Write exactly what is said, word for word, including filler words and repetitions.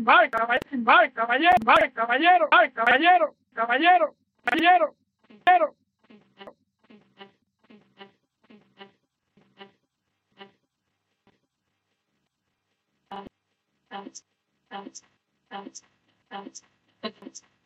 vale, caballero, vale, caballero, vale, caballero, vale, caballero, caballero, caballero, caballero. Out, out, out, out, out.